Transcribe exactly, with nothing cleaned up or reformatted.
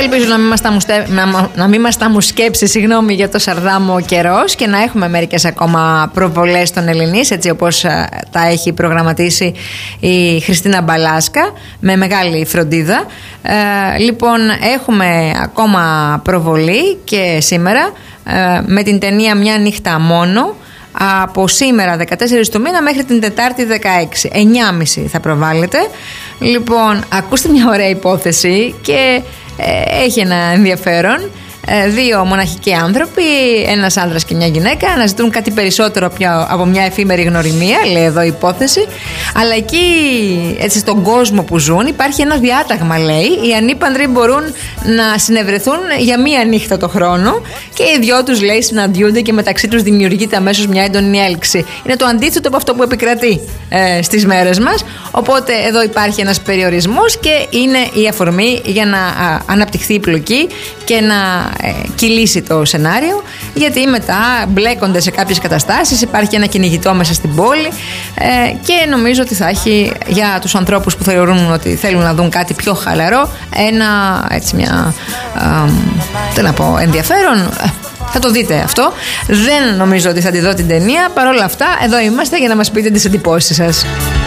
Ελπίζω να μην μας τα μου, στέ... να μην μας τα μου σκέψει, συγγνώμη, για το Σαρδάμο ο καιρός και να έχουμε μερικές ακόμα προβολές των Ελληνής, έτσι όπως τα έχει προγραμματίσει η Χριστίνα Μπαλάσκα, με μεγάλη φροντίδα. Ε, λοιπόν, έχουμε ακόμα προβολή και σήμερα ε, με την ταινία Μια νύχτα μόνο, από σήμερα δεκατέσσερις του μήνα μέχρι την Τετάρτη δεκαέξι. εννιά και μισή θα προβάλλεται. Λοιπόν, ακούστε μια ωραία υπόθεση και ε, έχει ένα ενδιαφέρον. Ε, δύο μοναχικοί άνθρωποι, ένας άνδρας και μια γυναίκα, αναζητούν κάτι περισσότερο πια από μια εφήμερη γνωριμία, λέει εδώ η υπόθεση. Αλλά εκεί, έτσι, στον κόσμο που ζουν, υπάρχει ένα διάταγμα, λέει. Οι ανήπαντροι μπορούν να συνευρεθούν για μία νύχτα το χρόνο και οι δυο τους, λέει, συναντιούνται και μεταξύ τους δημιουργείται αμέσως μια έντονη έλξη. Είναι το αντίθετο από αυτό που επικρατεί ε, στις μέρες μας. Οπότε εδώ υπάρχει ένας περιορισμός και είναι η αφορμή για να α, αναπτυχθεί η πλοκή και να ε, κυλήσει το σενάριο, γιατί μετά μπλέκονται σε κάποιες καταστάσεις, υπάρχει ένα κυνηγητό μέσα στην πόλη ε, και νομίζω ότι θα έχει για τους ανθρώπους που θεωρούν ότι θέλουν να δουν κάτι πιο χαλαρό ένα, έτσι, μια ε, τι να πω, ενδιαφέρον. Θα το δείτε αυτό. Δεν νομίζω ότι θα τη δω την ταινία. Παρ' όλα αυτά, εδώ είμαστε για να μας πείτε τις εντυπώσεις σας.